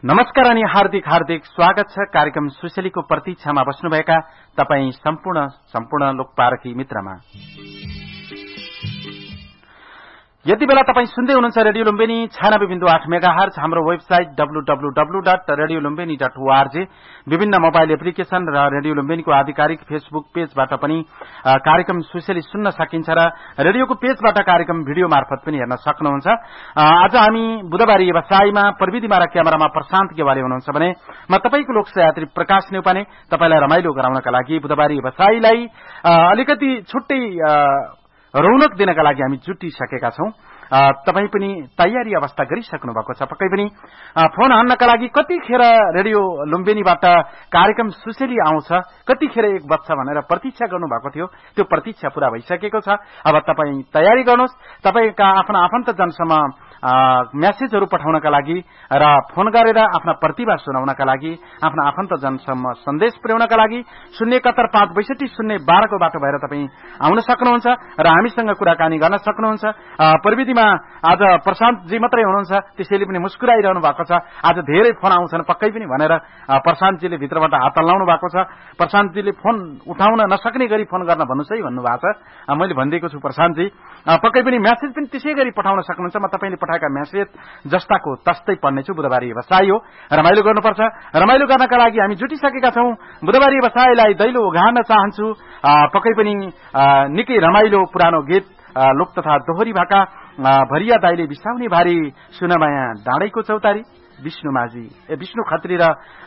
नमस्कार अनि हार्दिक हार्दिक स्वागत छ कार्यक्रम सुशेलीको प्रतीक्षामा बस्नुभएका तपाई सम्पूर्ण लोकपारखी मित्रमा। यति बेला तपाई सुन्दै हुनुहुन्छ रेडियो लुम्बिनी 96.8 मेगाहर्ज, हाम्रो वेबसाइट www.radiolumbini.org, विभिन्न मोबाइल एप्लिकेशन र रेडियो लुम्बिनीको आधिकारिक फेसबुक पेजबाट पनि कार्यक्रम सुशेली सुन्न सकिन्छ र रेडियोको पेजबाट कार्यक्रम भिडियो मार्फत पनि हेर्न सक्नुहुन्छ। आज हामी बुधबारी व्यवसायमा प्रविधिमा र क्यामेरामा प्रशान्त गेवाली हुनुहुन्छ भने म तपाईको लोकसहयात्री प्रकाश नेउपाने तपाईलाई रमाइलो गराउनका लागि बुधबारी व्यवसायलाई अलिकति छुट्टै रौनक दिनका लागि हामी जुटिसकेका छौं। तपाई पनि तयारी अवस्था गरिसक्नु भएको छ। पक्कै पनि फोन हान्नका लागि कतिखेर रेडियो लुम्बिनीबाट कार्यक्रम सुशेली आउँछ, कतिखेर एक बज्छ भनेर प्रतीक्षा गर्नु भएको थियो। त्यो प्रतीक्षा पूरा भइसकेको छ। अब तपाई तयारी गर्नुहोस्। तपाईका आफ्ना आफन्तजनसम्म मेसेजहरू पठाउनका लागि र फोन गरेर आफ्ना प्रतिभा सुनाउनका लागि, आफ्ना आफन्तजनसम्म सन्देश पुर्याउनका लागि 071562012 को बाटो भएर तपाई आउन सक्नुहुन्छ र हामीसँग कुराकानी गर्न सक्नुहुन्छ। प्रविधिमा आज प्रशान्तजी मात्रै हुनुहुन्छ, त्यसैले पनि मुस्कुराइरहनु भएको छ। आज धेरै फोन आउँछन् पक्कै पनि भनेर प्रशान्तजीले भित्रबाट हात हल्लाउनु भएको छ। प्रशान्तजीले फोन उठाउन नसक्ने गरी फोन गर्न भन्नुस् है भन्नुभएको छ। मैले भनिदिएको छु प्रशान्तजी पक्कै पनि मेसेज पनि त्यसै गरी पठाउन सक्नुहुन्छ। म तपाईले पठाएका मेसेज जस्ताको तस्तै पढ्नेछु। बुधबारी व्यवसाय हो, रमाइलो गर्नुपर्छ। रमाइलो गर्नका लागि हामी जुटिसकेका छौं। बुधबारी व्यवसायलाई दैलो उघार्न चाहन्छु। पक्कै पनि निकै रमाइलो पुरानो गीत, लोक तथा दोहोरी भाका, भरिया दाइले बिसाउने भारी, सुनमाया डाँडैको चौतारी, विष्णु खत्री र